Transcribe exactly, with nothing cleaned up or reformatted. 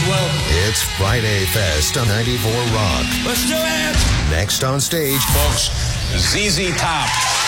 well. It's Friday Fest on ninety-four Rock. Let's do it! Next on stage, Folks, Z Z Top.